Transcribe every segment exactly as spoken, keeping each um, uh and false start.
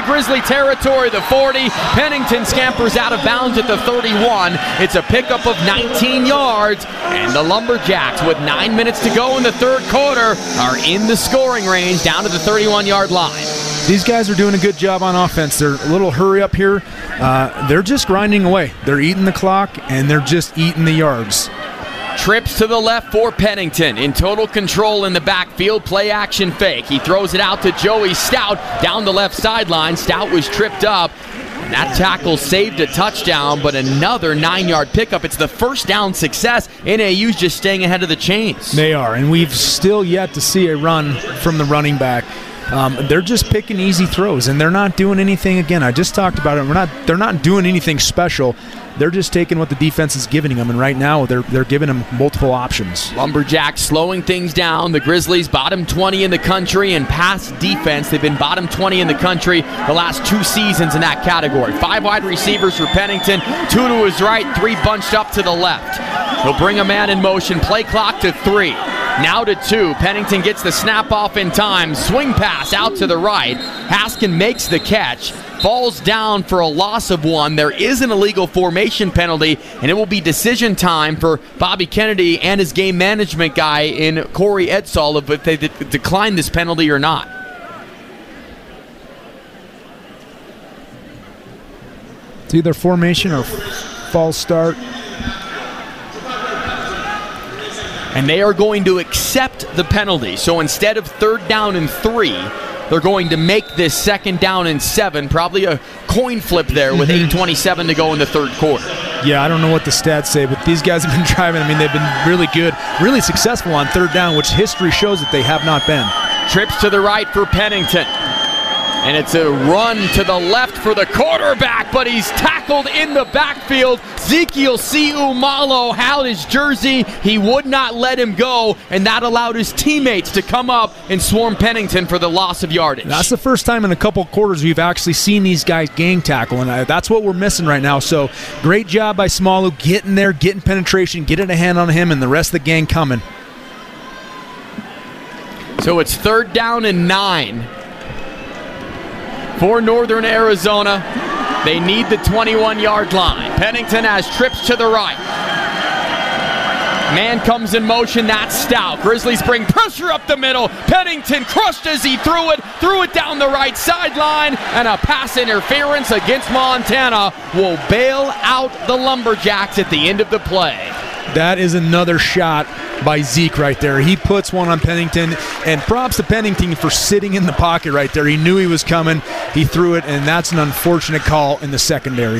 Grizzly territory, the forty. Pennington scampers out of bounds at the thirty-one. It's a pickup of nineteen yards, and the Lumberjacks, with nine minutes to go in the third quarter, are in the scoring range down to the thirty-one-yard line. These guys are doing a good job on offense. They're a little hurry up here. Uh, they're just grinding away. They're eating the clock, and they're just eating the yards. Trips to the left for Pennington. In total control in the backfield. Play action fake. He throws it out to Joey Stout down the left sideline. Stout was tripped up. And that tackle saved a touchdown, but another nine-yard pickup. It's the first down success. N A U's just staying ahead of the chains. They are, and we've still yet to see a run from the running back. Um, they're just picking easy throws, and they're not doing anything. Again, I just talked about it. We're not. They're not doing anything special. They're just taking what the defense is giving them, and right now they're they're giving them multiple options. Lumberjacks slowing things down. The Grizzlies bottom twenty in the country in pass defense. They've been bottom twenty in the country the last two seasons in that category. Five wide receivers for Pennington, two to his right, three bunched up to the left. He'll bring a man in motion. Play clock to three. Now to two. Pennington gets the snap off in time. Swing pass out to the right. Haskin makes the catch. Falls down for a loss of one. There is an illegal formation penalty, and it will be decision time for Bobby Kennedy and his game management guy in Corey Edsall if they de- decline this penalty or not. It's either formation or false start. And they are going to accept the penalty. So instead of third down and three, they're going to make this second down and seven. Probably a coin flip there with eight twenty-seven to go in the third quarter. Yeah, I don't know what the stats say, but these guys have been driving. I mean, they've been really good, really successful on third down, which history shows that they have not been. Trips to the right for Pennington. And it's a run to the left for the quarterback, but he's tackled in the backfield. Ezekiel Siumalo held his jersey. He would not let him go, and that allowed his teammates to come up and swarm Pennington for the loss of yardage. That's the first time in a couple quarters we've actually seen these guys gang tackle, and that's what we're missing right now. So great job by Smalu getting there, getting penetration, getting a hand on him, and the rest of the gang coming. So it's third down and nine. For Northern Arizona, they need the twenty-one-yard line. Pennington has trips to the right. Man comes in motion, that's Stout. Grizzlies bring pressure up the middle. Pennington crushed as he threw it, threw it down the right sideline, and a pass interference against Montana will bail out the Lumberjacks at the end of the play. That is another shot by Zeke right there. He puts one on Pennington, and props to Pennington for sitting in the pocket right there. He knew he was coming. He threw it, and that's an unfortunate call in the secondary.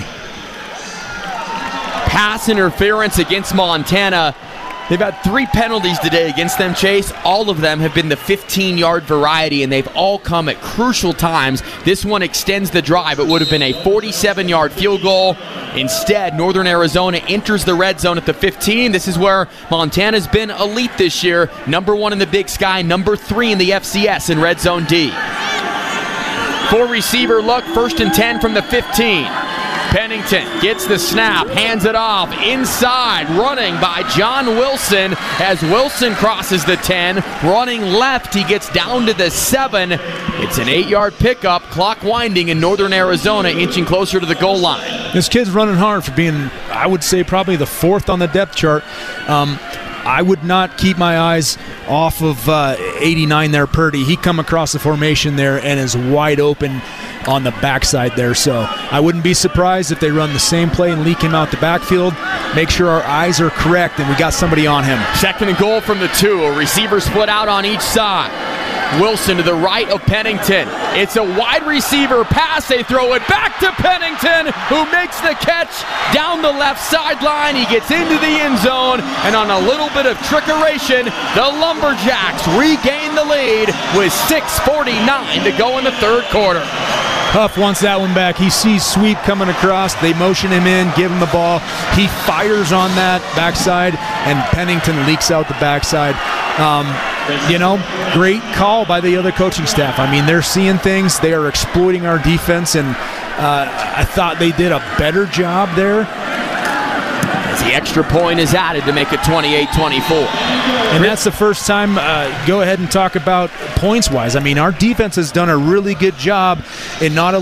Pass interference against Montana. They've had three penalties today against them, Chase. All of them have been the fifteen-yard variety, and they've all come at crucial times. This one extends the drive. It would have been a forty-seven-yard field goal. Instead, Northern Arizona enters the red zone at the fifteen. This is where Montana's been elite this year. Number one in the Big Sky, number three in the F C S in red zone D. Four receiver look, first and ten from the fifteen. Pennington gets the snap, hands it off, inside, running by John Wilson as Wilson crosses the ten. Running left, he gets down to the seven. It's an eight-yard pickup, clock winding in Northern Arizona, inching closer to the goal line. This kid's running hard for being, I would say, probably the fourth on the depth chart. Um, I would not keep my eyes off of uh, eighty-nine there, Purdy. He come across the formation there and is wide open on the backside there. So I wouldn't be surprised if they run the same play and leak him out the backfield. Make sure our eyes are correct and we got somebody on him. Second and goal from the two. A receiver split out on each side. Wilson to the right of Pennington. It's a wide receiver pass. They throw it back to Pennington, who makes the catch down the left sideline. He gets into the end zone, and on a little bit of trickeration, the Lumberjacks regain the lead with six forty-nine to go in the third quarter. Huff wants that one back. He sees Sweep coming across. They motion him in, give him the ball. He fires on that backside, and Pennington leaks out the backside. Um, you know, great call by the other coaching staff. I mean, they're seeing things. They are exploiting our defense, and uh, I thought they did a better job there. As the extra point is added to make it twenty-eight twenty-four. And that's the first time, uh, go ahead and talk about points-wise. I mean, our defense has done a really good job in not